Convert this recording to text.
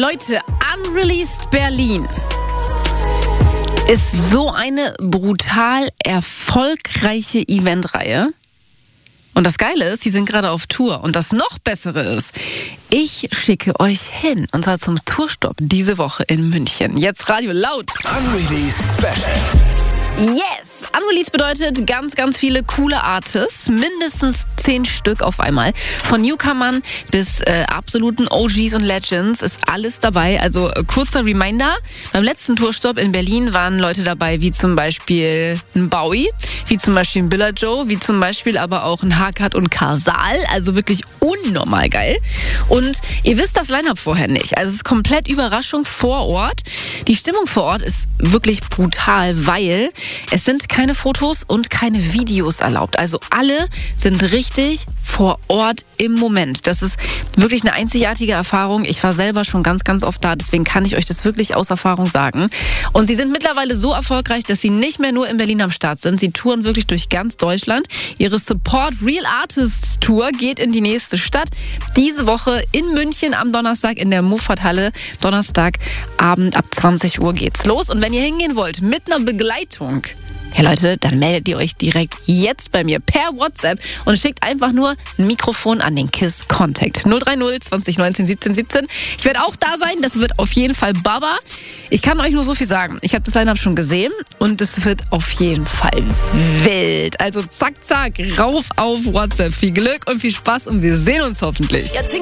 Leute, Unreleased Berlin ist so eine brutal erfolgreiche Eventreihe. Und das Geile ist, die sind gerade auf Tour. Und das noch Bessere ist, ich schicke euch hin. Und zwar zum Tourstopp diese Woche in München. Jetzt Radio laut. Unreleased Special. Yes! Unreleased bedeutet ganz, ganz viele coole Artists. Mindestens 10 Stück auf einmal. Von Newcomern bis absoluten OGs und Legends ist alles dabei. Also kurzer Reminder. Beim letzten Tourstopp in Berlin waren Leute dabei, wie zum Beispiel ein Bowie, wie zum Beispiel ein Billa Joe, wie zum Beispiel aber auch ein Hakat und Karsal. Also wirklich unnormal geil. Und ihr wisst das Line-Up vorher nicht. Also es ist komplett Überraschung vor Ort. Die Stimmung vor Ort ist wirklich brutal, weil es sind keine Fotos und keine Videos erlaubt. Also alle sind richtig vor Ort im Moment. Das ist wirklich eine einzigartige Erfahrung. Ich war selber schon ganz, ganz oft da. Deswegen kann ich euch das wirklich aus Erfahrung sagen. Und sie sind mittlerweile so erfolgreich, dass sie nicht mehr nur in Berlin am Start sind. Sie touren wirklich durch ganz Deutschland. Ihre Support Real Artists Tour geht in die nächste Stadt. Diese Woche in München am Donnerstag in der Muffat-Halle. Donnerstagabend ab 20 Uhr geht's los. Und wenn ihr hingehen wollt mit einer Begleitung, ja Leute, dann meldet ihr euch direkt jetzt bei mir per WhatsApp und schickt einfach nur ein Mikrofon an den KISS Contact 030 20 19 17 17. Ich werde auch da sein, das wird auf jeden Fall Baba. Ich kann euch nur so viel sagen. Ich habe das Line-Up schon gesehen und es wird auf jeden Fall wild. Also zack, zack, rauf auf WhatsApp. Viel Glück und viel Spaß und wir sehen uns hoffentlich.